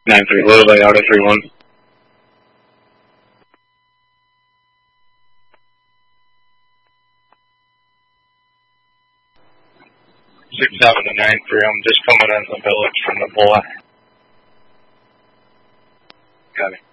9-3, low by auto 3-1. 6-7 to 9-3, I'm just coming in the village from the bullet. Got it.